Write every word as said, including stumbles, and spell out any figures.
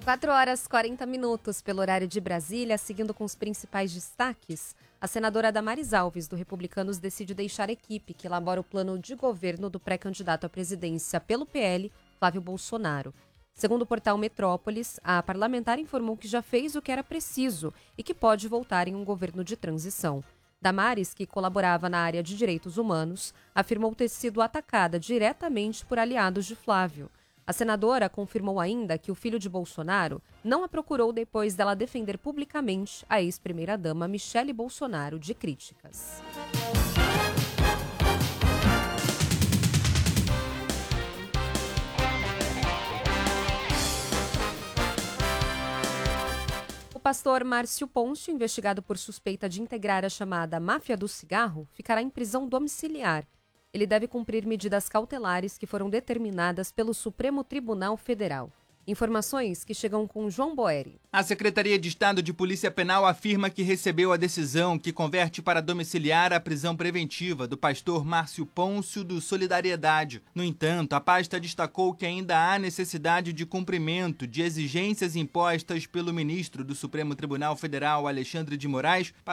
quatro horas e quarenta minutos pelo horário de Brasília, seguindo com os principais destaques. A senadora Damares Alves, do Republicanos, decide deixar a equipe que elabora o plano de governo do pré-candidato à presidência pelo P L, Flávio Bolsonaro. Segundo o portal Metrópolis, a parlamentar informou que já fez o que era preciso e que pode voltar em um governo de transição. Damares, que colaborava na área de direitos humanos, afirmou ter sido atacada diretamente por aliados de Flávio. A senadora confirmou ainda que o filho de Bolsonaro não a procurou depois dela defender publicamente a ex-primeira-dama Michele Bolsonaro de críticas. O pastor Márcio Pôncio, investigado por suspeita de integrar a chamada Máfia do Cigarro, ficará em prisão domiciliar. Ele deve cumprir medidas cautelares que foram determinadas pelo Supremo Tribunal Federal. Informações que chegam com João Boeri. A Secretaria de Estado de Polícia Penal afirma que recebeu a decisão que converte para domiciliar a prisão preventiva do pastor Márcio Pôncio do Solidariedade. No entanto, a pasta destacou que ainda há necessidade de cumprimento de exigências impostas pelo ministro do Supremo Tribunal Federal, Alexandre de Moraes,